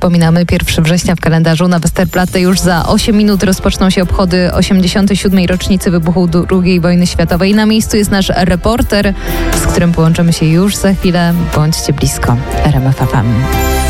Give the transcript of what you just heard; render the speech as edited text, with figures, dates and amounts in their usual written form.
Przypominamy, 1 września w kalendarzu. Na Westerplatte już za 8 minut rozpoczną się obchody 87. rocznicy wybuchu II wojny światowej. Na miejscu jest nasz reporter, z którym połączymy się już za chwilę. Bądźcie blisko RMF FM.